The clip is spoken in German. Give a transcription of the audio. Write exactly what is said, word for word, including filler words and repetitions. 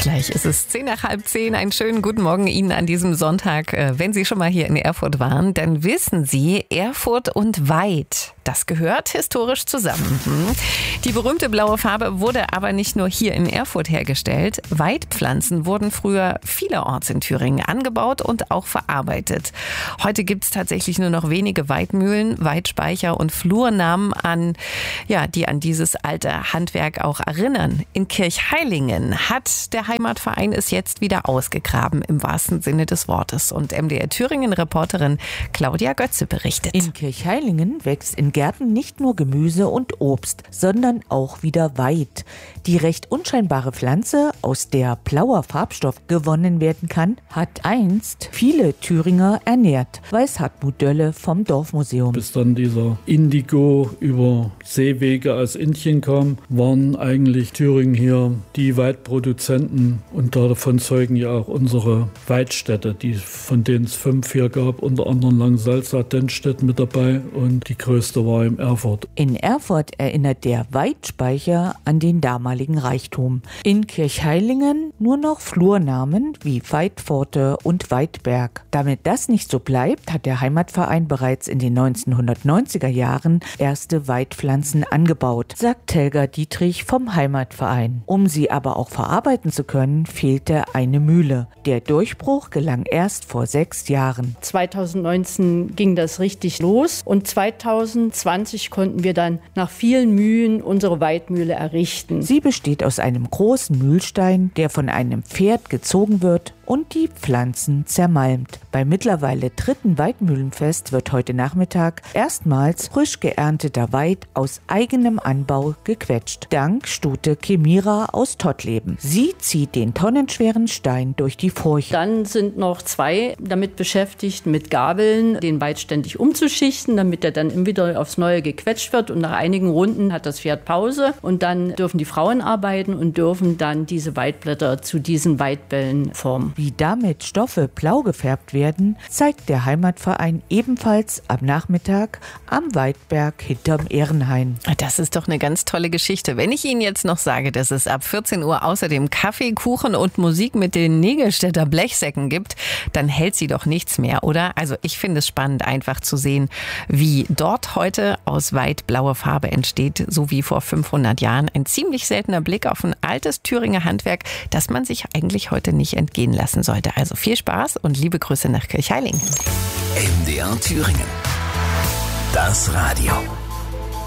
Gleich ist es zehn nach halb zehn. Einen schönen guten Morgen Ihnen an diesem Sonntag. Wenn Sie schon mal hier in Erfurt waren, dann wissen Sie, Erfurt und Weid, das gehört historisch zusammen. Die berühmte blaue Farbe wurde aber nicht nur hier in Erfurt hergestellt. Weidpflanzen wurden früher vielerorts in Thüringen angebaut und auch verarbeitet. Heute gibt es tatsächlich nur noch wenige Weidmühlen, Weidspeicher und Flurnamen an, ja, die an dieses alte Handwerk auch erinnern. In Kirchheilingen hat der Heimatverein es jetzt wieder ausgegraben, im wahrsten Sinne des Wortes. Und M D R Thüringen-Reporterin Claudia Götze berichtet. In Kirchheilingen wächst in Gärten nicht nur Gemüse und Obst, sondern auch wieder Weid. Die recht unscheinbare Pflanze, aus der blauer Farbstoff gewonnen werden kann, hat einst viele Thüringer ernährt, weiß Hartmut Dölle vom Dorfmuseum. Bis dann dieser Indigo über Seewege aus Indien kam, waren eigentlich Thüringen hier die Weidproduzenten, und davon zeugen ja auch unsere Weidstädte, die, von denen es fünf hier gab, unter anderem Langensalza, Dennstedt mit dabei, und die größte war in Erfurt. In Erfurt erinnert der Weidspeicher an den damaligen Reichtum. In Kirchheilingen nur noch Flurnamen wie Weidpforte und Weidberg. Damit das nicht so bleibt, hat der Heimatverein bereits in den neunzehnhundertneunziger Jahren erste Weidpflanzen angebaut, sagt Helga Dietrich vom Heimatverein. Um sie aber auch verarbeiten zu können, fehlte eine Mühle. Der Durchbruch gelang erst vor sechs Jahren. zweitausendneunzehn ging das richtig los und zweitausendzwanzig konnten wir dann nach vielen Mühen unsere Weidmühle errichten. Sie besteht aus einem großen Mühlstein, der von einem Pferd gezogen wird und die Pflanzen zermalmt. Beim mittlerweile dritten Weidmühlenfest wird heute Nachmittag erstmals frisch geernteter Weid aus eigenem Anbau gequetscht. Dank Stute Chemira aus Tottleben. Sie zieht den tonnenschweren Stein durch die Furche. Dann sind noch zwei damit beschäftigt, mit Gabeln den Weid ständig umzuschichten, damit er dann immer wieder aufs Neue gequetscht wird. Und nach einigen Runden hat das Pferd Pause und dann dürfen die Frauen arbeiten und dürfen dann diese Weidblätter zu diesen Weidbällen formen. Wie damit Stoffe blau gefärbt werden, zeigt der Heimatverein ebenfalls am Nachmittag am Weidberg hinterm Ehrenhain. Das ist doch eine ganz tolle Geschichte. Wenn ich Ihnen jetzt noch sage, dass es ab vierzehn Uhr außerdem Kaffee, Kuchen und Musik mit den Nägelstädter Blechsäcken gibt, dann hält sie doch nichts mehr, oder? Also ich finde es spannend, einfach zu sehen, wie dort heute aus Weid blaue Farbe entsteht, so wie vor fünfhundert Jahren. Ein ziemlich seltener Blick auf ein altes Thüringer Handwerk, das man sich eigentlich heute nicht entgehen lassen sollte. Also viel Spaß und liebe Grüße nach Kirchheilingen. M D R Thüringen. Das Radio.